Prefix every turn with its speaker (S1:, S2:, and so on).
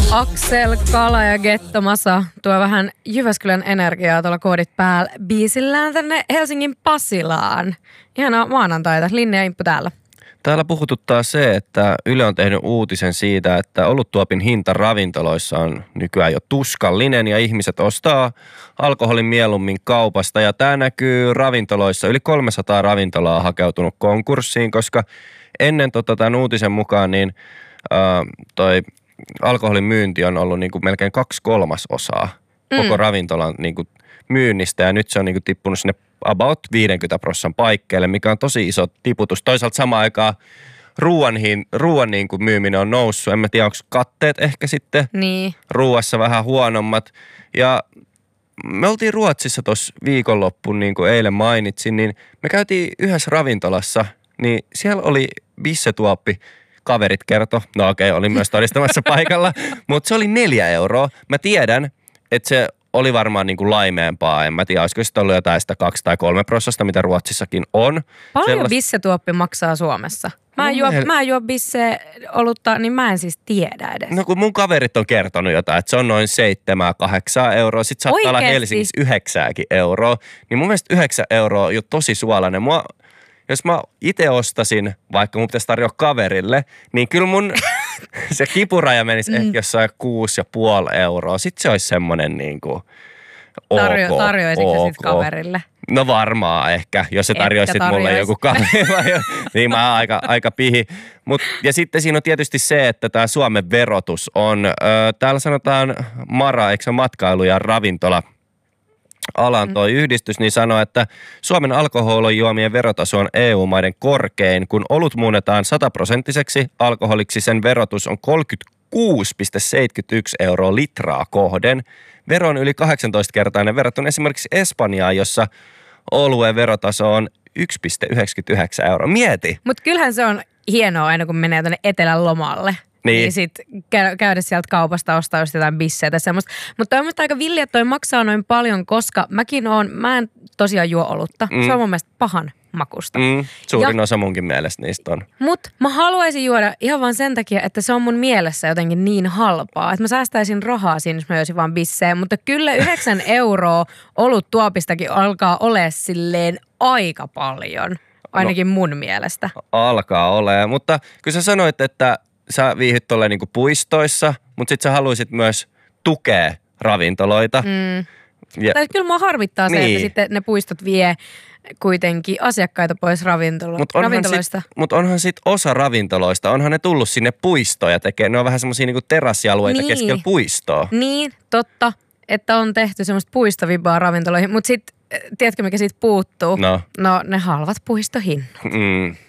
S1: Aksel, Kala ja Gettomasa tuo vähän Jyväskylän energiaa tuolla koodit päällä biisillään tänne Helsingin Pasilaan. Ihanaa maanantaita. Linne ja Imppu täällä.
S2: Täällä puhututtaa se, että Yle on tehnyt uutisen siitä, että oluttuopin hinta ravintoloissa on nykyään jo tuskallinen ja ihmiset ostaa alkoholin mieluummin kaupasta. Ja tämä näkyy ravintoloissa. Yli 300 ravintolaa on hakeutunut konkurssiin, koska ennen tämän uutisen mukaan niin toi alkoholin myynti on ollut niin kuin melkein 2/3 koko ravintolan niin kuin myynnistä ja nyt se on niin kuin tippunut sinne about 50% paikkeille, mikä on tosi iso tiputus. Toisaalta samaan aikaan ruoan niin kuin myyminen on noussut. En mä tiedä, onko katteet ehkä sitten ruuassa vähän huonommat. Ja me oltiin Ruotsissa tuossa viikonloppuun, niin kuin eilen mainitsin, niin me käytiin yhdessä ravintolassa, niin siellä oli bissetuoppi. Kaverit kertoi, no okei, olin myös todistamassa paikalla, mutta se oli 4 euroa. Mä tiedän, että se oli varmaan niin kuin laimeempaa. En mä tiedä, olisiko sitten ollut jotain sitä 2 tai 3%, mitä Ruotsissakin on.
S1: Paljon bissetuoppi maksaa Suomessa? Mä en juo bisse-olutta, niin mä en siis tiedä edes.
S2: No kun mun kaverit on kertonut jotain, että se on noin 7-8 euroa. Sitten saattaa olla Helsingissä 9 euroa. Niin mun mielestä 9 euroa on jo tosi suolainen. Jos mä itse ostasin, vaikka mun pitäisi tarjoa kaverille, niin kyllä mun se kipuraja menisi ehkä jossain 6,5 euroa. Sitten se olisi semmoinen niin kuin
S1: Tarjoisitko sitten kaverille?
S2: No varmaan ehkä, jos se tarjoisit mulle joku kaveri. Niin mä oon aika pihi. Ja sitten siinä on tietysti se, että tämä Suomen verotus on, täällä sanotaan MaRa, eikö se matkailu- ja ravintola alan toi yhdistys, niin sanoo, että Suomen alkoholijuomien verotaso on EU-maiden korkein. Kun olut muunnetaan 100% alkoholiksi, sen verotus on 36,71 euroa litraa kohden. Vero on yli 18-kertainen verrattuna esimerkiksi Espanjaan, jossa oluen verotaso on 1,99 euroa. Mieti!
S1: Mutta kyllähän se on hienoa aina, kun menee tuonne etelän lomalle. Niin sitten käydä sieltä kaupasta ostaa just jotain bisseä tai semmoista. Mutta toi on musta aika villi, että toi maksaa noin paljon, koska mä en tosiaan juo olutta. Se on mun mielestä pahan makusta.
S2: Suurin osa munkin mielestä niistä on.
S1: Mutta mä haluaisin juoda ihan vaan sen takia, että se on mun mielessä jotenkin niin halpaa. Että mä säästäisin rahaa siinä, jos mä joisin vaan bissejä. Mutta kyllä 9 euroa oluttuopistakin alkaa olemaan silleen aika paljon. Ainakin mun mielestä.
S2: Alkaa olemaan, mutta kun sä sanoit, että sä viihyt tolleen niinku puistoissa, mutta sit sä haluisit myös tukea ravintoloita.
S1: Tai kyllä mua harmittaa se, että sitten ne puistot vie kuitenkin asiakkaita pois ravintoloista.
S2: Mutta onhan sit osa ravintoloista, onhan ne tullut sinne puistoja tekemään. Ne on vähän semmosia niinku terassialueita keskellä puistoa.
S1: Niin, totta, että on tehty semmoista puistovibaa ravintoloihin. Mutta sitten, tiedätkö mikä siitä puuttuu? No ne halvat puistohinnat.